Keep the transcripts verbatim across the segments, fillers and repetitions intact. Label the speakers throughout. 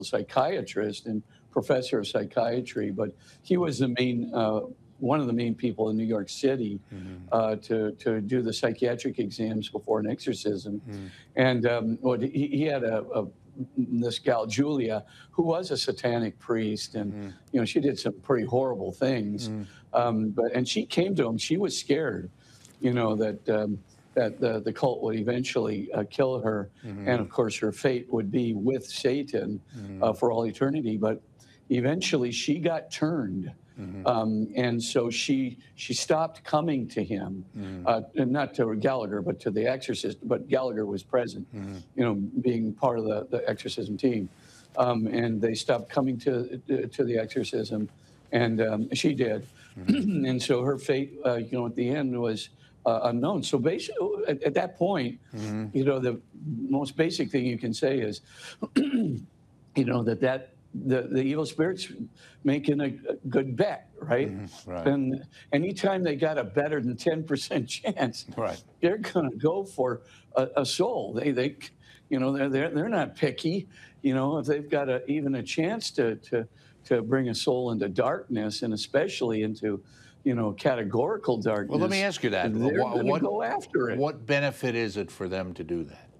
Speaker 1: psychiatrist and professor of psychiatry, but he was the main, uh, one of the main people in New York City
Speaker 2: Mm-hmm.
Speaker 1: uh, to, to do the psychiatric exams before an exorcism.
Speaker 2: Mm.
Speaker 1: And um, what he, he had a, a this gal Julia, who was a satanic priest, and
Speaker 2: Mm.
Speaker 1: you know she did some pretty horrible things.
Speaker 2: Mm.
Speaker 1: Um, but and she came to him. She was scared, you know, that um, that the the cult would eventually uh, kill her,
Speaker 2: Mm-hmm.
Speaker 1: and of course her fate would be with Satan
Speaker 2: Mm-hmm.
Speaker 1: uh, for all eternity. But eventually she got turned.
Speaker 2: Mm-hmm.
Speaker 1: Um, and so she she stopped coming to him,
Speaker 2: Mm-hmm.
Speaker 1: uh, and not to Gallagher, but to the exorcist. But Gallagher was present,
Speaker 2: Mm-hmm.
Speaker 1: you know, being part of the, the exorcism team. Um, and they stopped coming to to the exorcism, and um, she did.
Speaker 2: Mm-hmm.
Speaker 1: And so her fate, uh, you know, at the end was uh, unknown. So basically, at, at that point,
Speaker 2: Mm-hmm.
Speaker 1: you know, the most basic thing you can say is, you know, that that. The, the evil spirits making a, a good bet, right?
Speaker 2: Mm-hmm. Right.
Speaker 1: And anytime they got a better than ten percent chance,
Speaker 2: Right.
Speaker 1: they're going to go for a, a soul. They, they, you know, they're, they're, they're not picky. You know, if they've got a, even a chance to, to, to bring a soul into darkness, and especially into, you know, categorical darkness.
Speaker 2: Well, let me ask you that.
Speaker 1: They're
Speaker 2: What,
Speaker 1: going to go after it.
Speaker 2: What benefit is it for them to do that?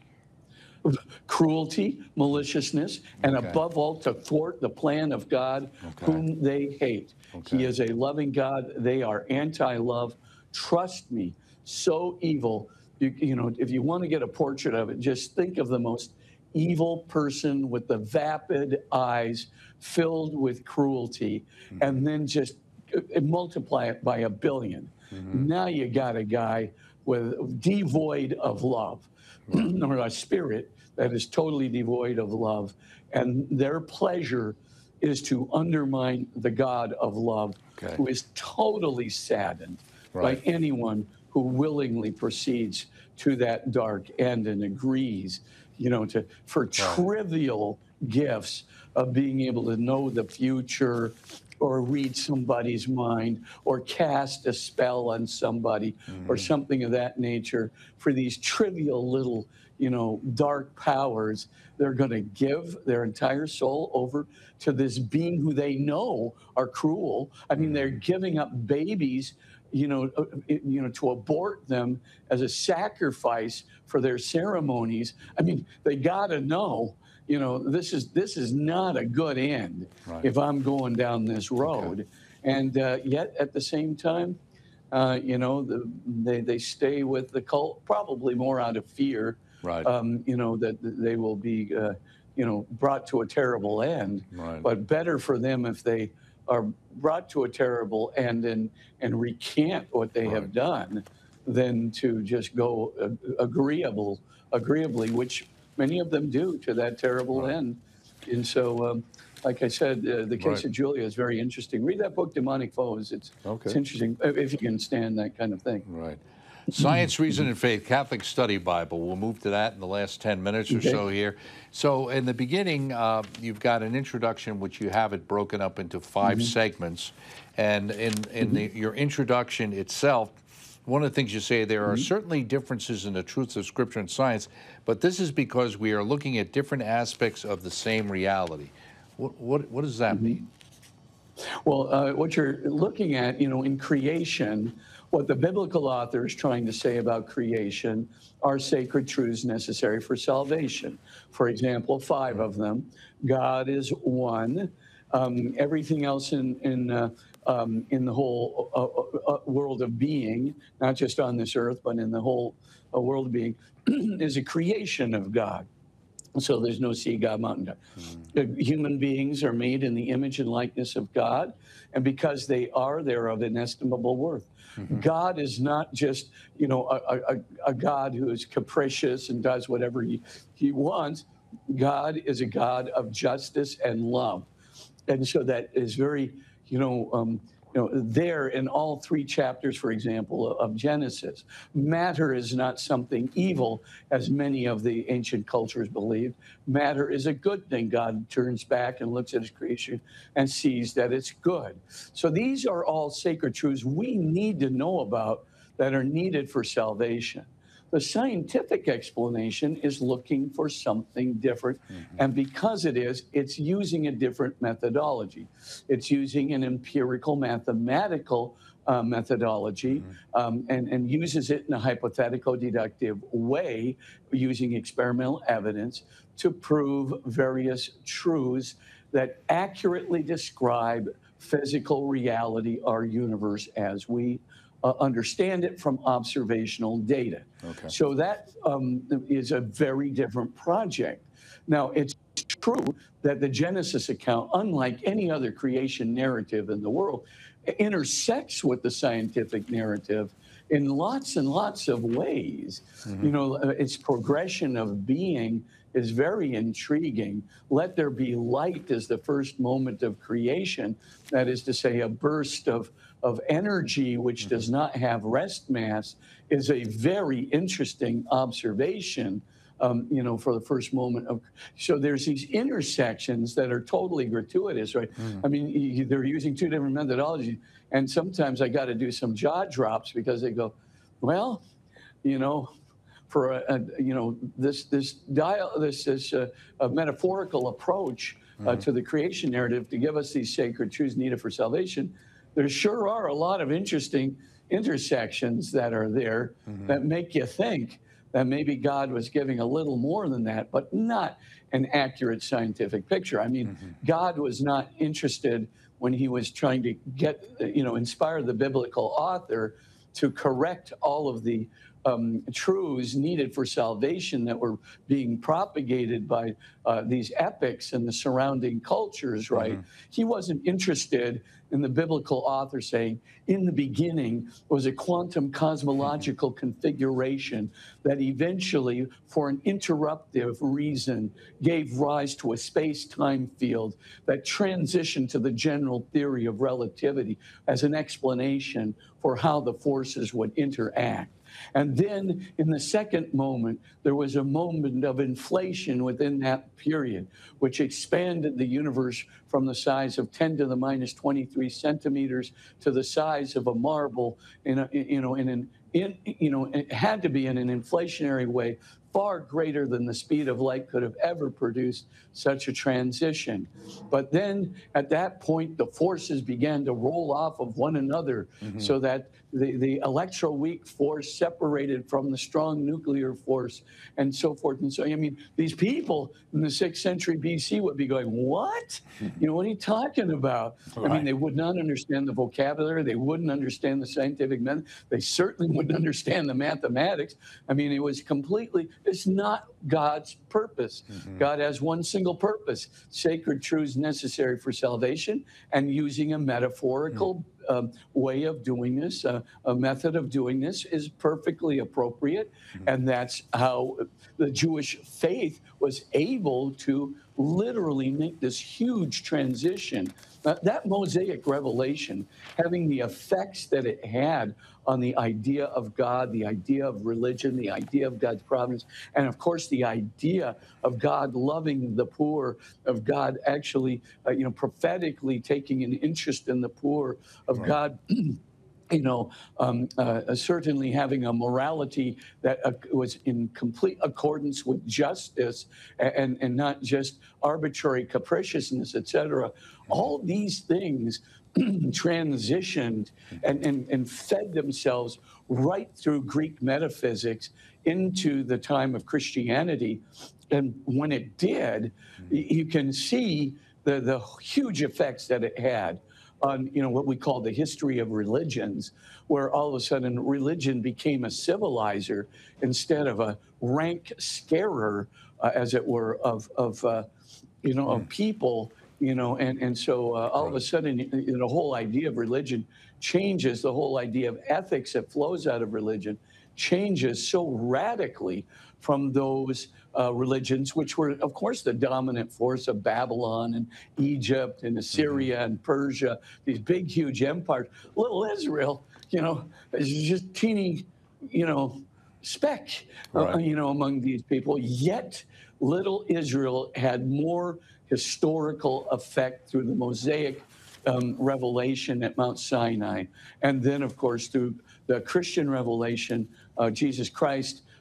Speaker 1: Cruelty, maliciousness, and
Speaker 2: Okay.
Speaker 1: above all, to thwart the plan of God,
Speaker 2: Okay.
Speaker 1: whom they hate.
Speaker 2: Okay.
Speaker 1: He is a loving God. They are anti-love. Trust me, so evil. You, you know, if you want to get a portrait of it, just think of the most evil person with the vapid eyes filled with cruelty,
Speaker 2: Mm-hmm.
Speaker 1: and then just uh, multiply it by a billion.
Speaker 2: Mm-hmm.
Speaker 1: Now you got a guy with devoid of love, or a spirit that is totally devoid of love, and their pleasure is to undermine the God of love,
Speaker 2: Okay.
Speaker 1: who is totally saddened
Speaker 2: Right.
Speaker 1: by anyone who willingly proceeds to that dark end and agrees, you know, to for trivial gifts of being able to know the future, or read somebody's mind, or cast a spell on somebody,
Speaker 2: Mm-hmm.
Speaker 1: or something of that nature. For these trivial little, you know, dark powers, they're going to give their entire soul over to this being who they know are cruel. I mean, they're giving up babies, you know, uh, you know, to abort them as a sacrifice for their ceremonies. I mean, they got to know, you know, this is this is not a good end
Speaker 2: Right.
Speaker 1: if I'm going down this road.
Speaker 2: Okay.
Speaker 1: And uh, yet, at the same time, uh, you know, the, they they stay with the cult probably more out of fear.
Speaker 2: Right.
Speaker 1: Um, you know, that they will be, uh, you know, brought to a terrible end.
Speaker 2: Right.
Speaker 1: But better for them if they are brought to a terrible end and and recant what they have
Speaker 2: Right.
Speaker 1: done, than to just go uh, agreeable, agreeably, which many of them do, to that terrible
Speaker 2: Right.
Speaker 1: end. And so, um, like I said, uh, the case
Speaker 2: Right.
Speaker 1: of Julia is very interesting. Read that book, Demonic Foes. It's
Speaker 2: Okay.
Speaker 1: it's interesting uh, if you can stand that kind of thing.
Speaker 2: Right. Science, Reason, and Faith, Catholic Study Bible. We'll move to that in the last ten minutes or
Speaker 1: Okay.
Speaker 2: so here. So in the beginning, uh, you've got an introduction, which you have it broken up into five
Speaker 1: Mm-hmm.
Speaker 2: segments. And in, in the, your introduction itself, one of the things you say, there are
Speaker 1: Mm-hmm.
Speaker 2: certainly differences in the truths of Scripture and science, but this is because we are looking at different aspects of the same reality. What, what, what does that
Speaker 1: Mm-hmm.
Speaker 2: mean?
Speaker 1: Well, uh, what you're looking at, you know, in creation, what the biblical author is trying to say about creation are sacred truths necessary for salvation. For example, five of them. God is one. Um, everything else in in uh, um, in the whole uh, uh, world of being, not just on this earth, but in the whole uh, world of being, is a creation of God. So there's no sea God, mountain God. Mm-hmm. Human beings are made in the image and likeness of God, and because they are, they're of inestimable worth. Mm-hmm. God is not just, you know, a, a, a God who is capricious and does whatever he, he wants. God is a God of justice and love. And so that is very, you know, um, you know, there in all three chapters, for example, of Genesis. Matter is not something evil, as many of the ancient cultures believed. Matter is a good thing. God turns back and looks at his creation and sees that it's good. So these are all sacred truths we need to know about that are needed for salvation. The scientific explanation is looking for something different. Mm-hmm. And because it is, it's using a different methodology. It's using an empirical mathematical uh, methodology mm-hmm. um, and, and uses it in a hypothetico-deductive way, using experimental evidence to prove various truths that accurately describe physical reality, our universe as we uh, understand it from observational data. Okay. So that um, is a very different project. Now, it's true that the Genesis account, unlike any other creation narrative in the world, intersects with the scientific narrative in lots and lots of ways. Mm-hmm. You know, its progression of being is very intriguing. Let there be light as the first moment of creation. That is to say, a burst of, of energy which mm-hmm. does not have rest mass is a very interesting observation, um, you know, for the first moment of. So there's these intersections that are totally gratuitous, right? Mm-hmm. I mean, you, they're using two different methodologies. And sometimes I got to do some jaw drops because they go, well, you know, for a, a you know this this dial this this uh, a metaphorical approach uh, mm-hmm. to the creation narrative to give us these sacred truths needed for salvation, there sure are a lot of interesting intersections that are there mm-hmm. that make you think that maybe God was giving a little more than that, but not an accurate scientific picture. I mean, mm-hmm. God was not interested when he was trying to get, you know, inspire the biblical author to correct all of the um, truths needed for salvation that were being propagated by uh, these epics and the surrounding cultures, right? Mm-hmm. He wasn't interested in the biblical author saying, in the beginning was a quantum cosmological mm-hmm. configuration that eventually, for an interruptive reason, gave rise to a space-time field that transitioned to the general theory of relativity as an explanation for how the forces would interact. And then in the second moment, there was a moment of inflation within that period, which expanded the universe from the size of ten to the minus twenty-three centimeters to the size of a marble in a, you know, in an, in, you know, it had to be in an inflationary way, far greater than the speed of light could have ever produced such a transition. But then at that point, the forces began to roll off of one another mm-hmm. so that the, the electroweak force separated from the strong nuclear force and so forth. And so, I mean, these people in the sixth century B C would be going, what? You know, what are you talking about? Right. I mean, they would not understand the vocabulary. They wouldn't understand the scientific method. They certainly wouldn't understand the mathematics. I mean, it was completely, it's not God's purpose. Mm-hmm. God has one single purpose, sacred truths necessary for salvation, and using a metaphorical mm-hmm. Um, way of doing this, uh, a method of doing this is perfectly appropriate. Mm-hmm. And that's how the Jewish faith was able to literally make this huge transition. Uh, that Mosaic revelation, having the effects that it had on the idea of God, the idea of religion, the idea of God's providence, and of course the idea of God loving the poor, of God actually, uh, you know, prophetically taking an interest in the poor, of right. God you know, um, uh, certainly having a morality that uh, was in complete accordance with justice and, and not just arbitrary capriciousness, et cetera. All these things transitioned and, and, and fed themselves right through Greek metaphysics into the time of Christianity. And when it did, you can see the, the huge effects that it had on, you know, what we call the history of religions, where all of a sudden religion became a civilizer instead of a rank scarer, uh, as it were, of, of uh, you know, of people, you know, and, and so uh, all of a sudden you know, the whole idea of religion changes, the whole idea of ethics that flows out of religion changes so radically from those uh, religions, which were, of course, the dominant force of Babylon and Egypt and Assyria mm-hmm. and Persia, these big, huge empires. Little Israel, you know, is just teeny, you know, speck, right. uh, you know, among these people. Yet little Israel had more historical effect through the Mosaic um, revelation at Mount Sinai. And then, of course, through the Christian revelation, uh, Jesus Christ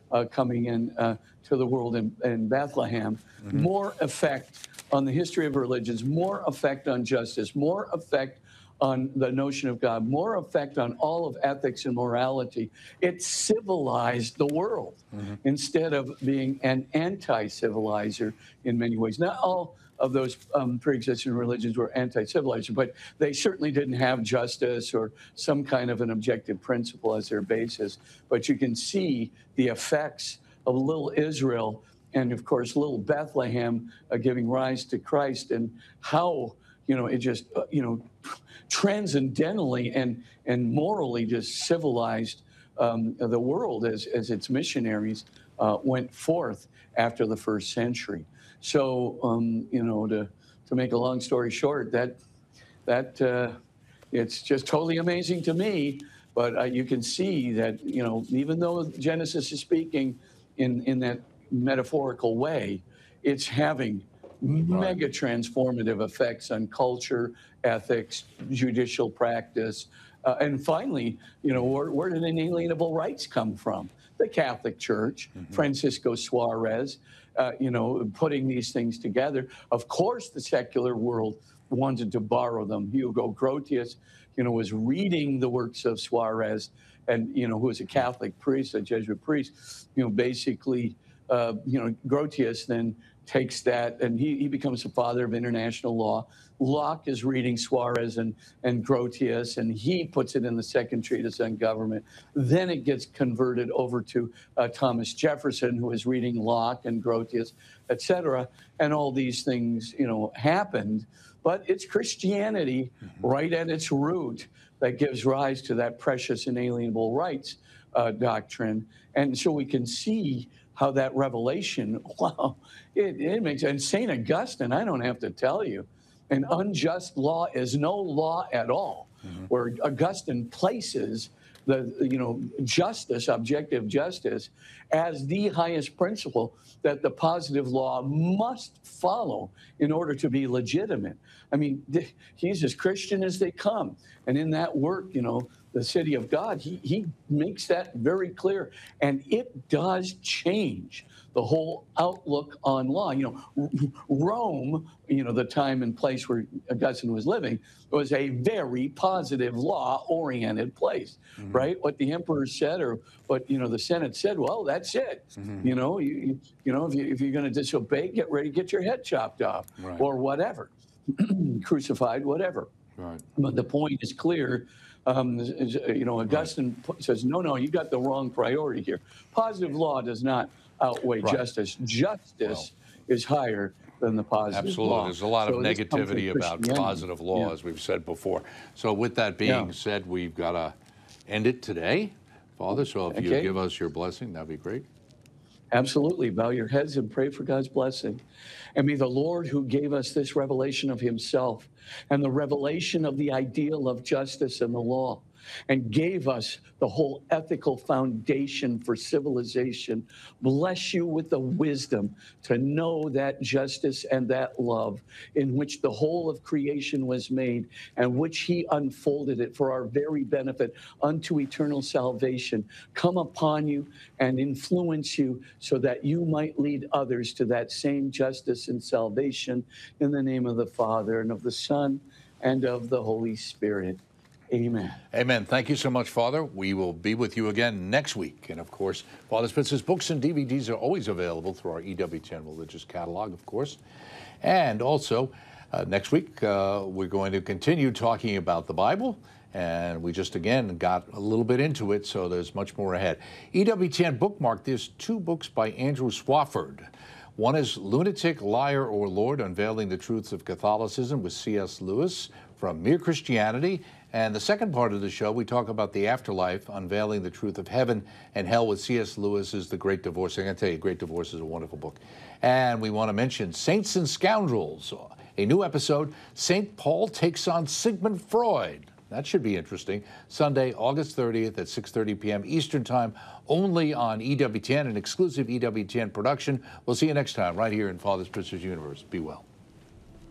Speaker 1: uh, coming in uh, to the world in, in Bethlehem, mm-hmm. more effect on the history of religions, more effect on justice, more effect on the notion of God, more effect on all of ethics and morality. It civilized the world mm-hmm. instead of being an anti-civilizer in many ways. Not all of those um, pre-existing religions were anti-civilizer, but they certainly didn't have justice or some kind of an objective principle as their basis. But you can see the effects of little Israel and, of course, little Bethlehem uh, giving rise to Christ, and how, you know, it just, uh, you know, transcendentally and, and morally just civilized um, the world as, as its missionaries uh, went forth after the first century. So, um, you know, to, to make a long story short, that, that uh, it's just totally amazing to me. But uh, you can see that, you know, even though Genesis is speaking in, in that metaphorical way, it's having mega transformative effects on culture, ethics, judicial practice. Uh, and finally, you know, where, where did inalienable rights come from? The Catholic Church, mm-hmm. Francisco Suarez, uh, you know, putting these things together. Of course, the secular world wanted to borrow them. Hugo Grotius, you know, was reading the works of Suarez, and, you know, who was a Catholic priest, a Jesuit priest, you know, basically, uh, you know, Grotius then takes that, and he, he becomes the father of international law. Locke is reading Suarez and, and Grotius, and he puts it in the second treatise on government. Then it gets converted over to uh, Thomas Jefferson, who is reading Locke and Grotius, et cetera. And all these things, you know, happened. But it's Christianity mm-hmm. right at its root that gives rise to that precious inalienable rights uh, doctrine. And so we can see how that revelation, wow, it, it makes, and Saint Augustine, I don't have to tell you, an unjust law is no law at all, mm-hmm. where Augustine places the, you know, justice, objective justice, as the highest principle that the positive law must follow in order to be legitimate. I mean, he's as Christian as they come. And in that work, you know, the City of God, he, he makes that very clear. And it does change the whole outlook on law. You know, Rome, you know, the time and place where Augustine was living, was a very positive law-oriented place, mm-hmm. right? What the emperor said, or what, you know, the Senate said, well, that's it. Mm-hmm. You know, you, you know, if, you, if you're going to disobey, get ready to get your head chopped off, right. or whatever, crucified, whatever. Right. But the point is clear. Um, is, you know, Augustine right. says, no, no, you got the wrong priority here. Positive law does not outweigh right. justice. Justice well, is higher than the positive
Speaker 2: absolutely.
Speaker 1: law.
Speaker 2: There's a lot
Speaker 1: so
Speaker 2: of negativity about positive law,
Speaker 1: yeah.
Speaker 2: as we've said before. So with that being
Speaker 1: yeah.
Speaker 2: said, we've got to end it today, Father. So if okay. you give us your blessing, that'd be great.
Speaker 1: Absolutely. Bow your heads and pray for God's blessing. And may the Lord, who gave us this revelation of himself and the revelation of the ideal of justice and the law, and gave us the whole ethical foundation for civilization, bless you with the wisdom to know that justice and that love in which the whole of creation was made, and which he unfolded it for our very benefit unto eternal salvation, come upon you and influence you so that you might lead others to that same justice and salvation, in the name of the Father and of the Son and of the Holy Spirit. Amen.
Speaker 2: Amen. Thank you so much, Father. We will be with you again next week. And, of course, Father Spitzer's books and D V Ds are always available through our E W T N Religious Catalog, of course. And also, uh, next week, uh, we're going to continue talking about the Bible. And we just, again, got a little bit into it, so there's much more ahead. E W T N bookmark, there's two books by Andrew Swafford. One is Lunatic, Liar, or Lord, Unveiling the Truths of Catholicism with C S Lewis from Mere Christianity. And the second part of the show, we talk about the afterlife, Unveiling the Truth of Heaven and Hell with C S Lewis's The Great Divorce. I can tell you, Great Divorce is a wonderful book. And we want to mention Saints and Scoundrels, a new episode, Saint Paul Takes on Sigmund Freud. That should be interesting. Sunday, August thirtieth at six thirty p m Eastern Time, only on E W T N, an exclusive E W T N production. We'll see you next time right here in Father Spitzer's Universe. Be well.